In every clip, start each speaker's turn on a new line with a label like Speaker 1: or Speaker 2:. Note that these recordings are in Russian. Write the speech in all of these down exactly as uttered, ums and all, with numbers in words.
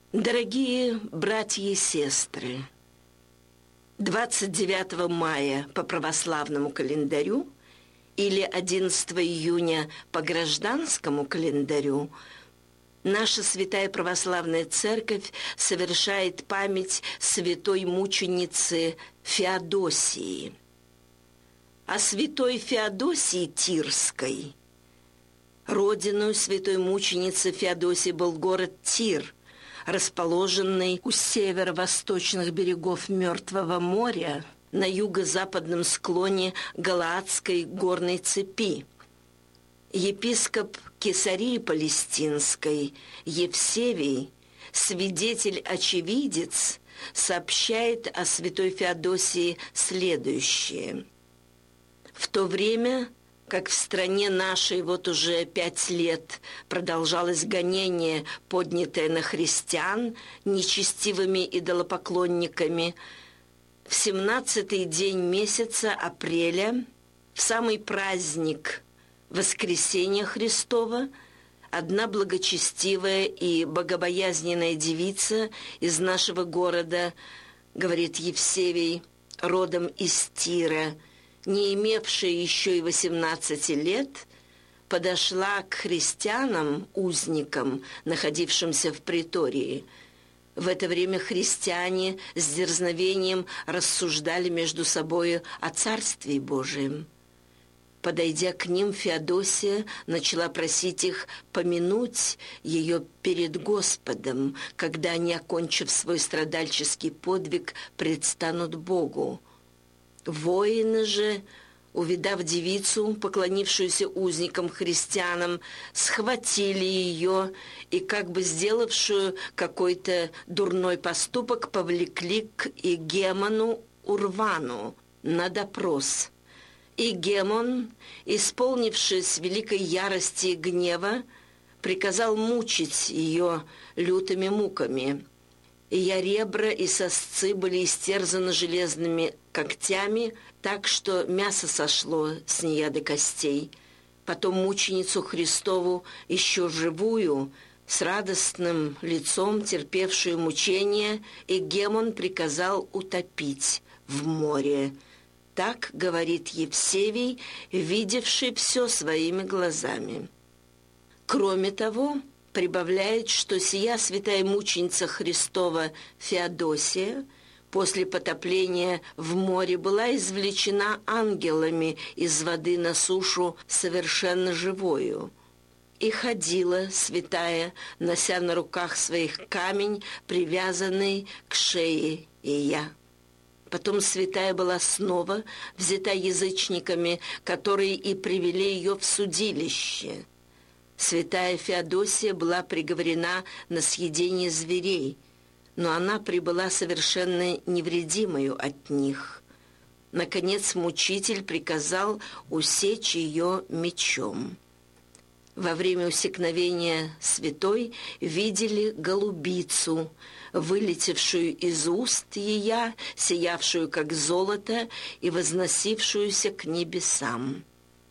Speaker 1: Дорогие братья и сестры, двадцать девятого мая по православному календарю или одиннадцатого июня по гражданскому календарю наша Святая Православная Церковь совершает память святой мученицы Феодосии. О святой Феодосии Тирской. Родиной святой мученицы Феодосии был город Тир, расположенный у северо-восточных берегов Мертвого моря на юго-западном склоне Галаадской горной цепи. Епископ Кесарии Палестинской Евсевий, свидетель-очевидец, сообщает о святой Феодосии следующее. В то время, как в стране нашей вот уже пять лет продолжалось гонение, поднятое на христиан нечестивыми идолопоклонниками, в семнадцатый день месяца апреля, в самый праздник Воскресения Христова, одна благочестивая и богобоязненная девица из нашего города, говорит Евсевий, родом из Тира, не имевшая еще и восемнадцати лет, подошла к христианам, узникам, находившимся в притории. В это время христиане с дерзновением рассуждали между собою о Царствии Божием. Подойдя к ним, Феодосия начала просить их помянуть ее перед Господом, когда они, окончив свой страдальческий подвиг, предстанут Богу. Воины же, увидав девицу, поклонившуюся узникам-христианам, схватили ее и, как бы сделавшую какой-то дурной поступок, повлекли к Игемону Урвану на допрос. Игемон, исполнившись великой ярости и гнева, приказал мучить ее лютыми муками. Ее ребра и сосцы были истерзаны железными когтями, так что мясо сошло с нее до костей. Потом мученицу Христову, еще живую, с радостным лицом, терпевшую мучения, Игемон приказал утопить в море. Так говорит Евсевий, видевший все своими глазами. Кроме того, прибавляет, что сия святая мученица Христова Феодосия после потопления в море была извлечена ангелами из воды на сушу совершенно живою. И ходила святая, нося на руках своих камень, привязанный к шее ее. Потом святая была снова взята язычниками, которые и привели ее в судилище. Святая Феодосия была приговорена на съедение зверей, но она прибыла совершенно невредимою от них. Наконец мучитель приказал усечь ее мечом. Во время усекновения святой видели голубицу, вылетевшую из уст ее, сиявшую как золото и возносившуюся к небесам.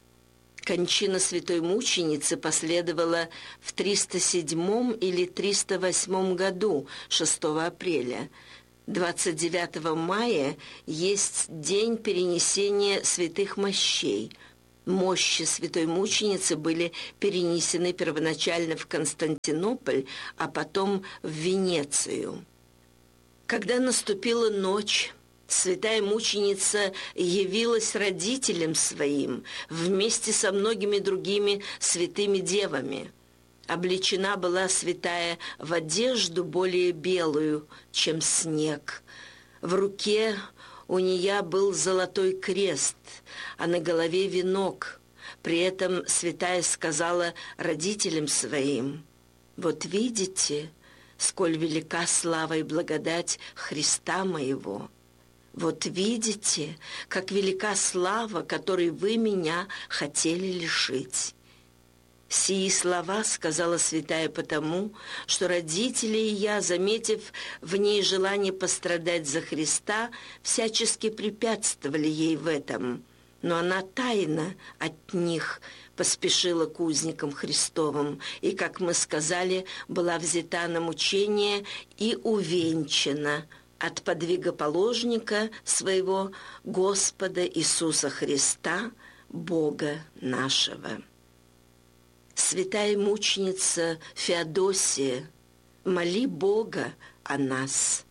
Speaker 1: Кончина святой мученицы последовала в триста седьмом или триста восьмом году, шестого апреля. двадцать девятого мая есть день перенесения святых мощей. Мощи святой мученицы были перенесены первоначально в Константинополь, а потом в Венецию. Когда наступила ночь, святая мученица явилась родителям своим вместе со многими другими святыми девами. Облечена была святая в одежду более белую, чем снег. В руке у нее был золотой крест, а на голове венок. При этом святая сказала родителям своим: «Вот видите, сколь велика слава и благодать Христа моего. Вот видите, как велика слава, которой вы меня хотели лишить». Сии слова сказала святая потому, что родители и я, заметив в ней желание пострадать за Христа, всячески препятствовали ей в этом. но она тайно от них поспешила к узникам Христовым, и, как мы сказали, была взята на мучение и увенчана от подвигоположника своего Господа Иисуса Христа, Бога нашего. Святая мученица Феодосия, моли Бога о нас.